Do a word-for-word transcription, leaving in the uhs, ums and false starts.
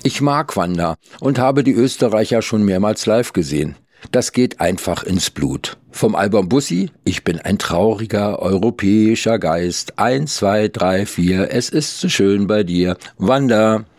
Ich mag Wanda und habe die Österreicher schon mehrmals live gesehen. Das geht einfach ins Blut. Vom Album Bussi, ich bin ein trauriger europäischer Geist. Eins, zwei, drei, vier, es ist so schön bei dir. Wanda.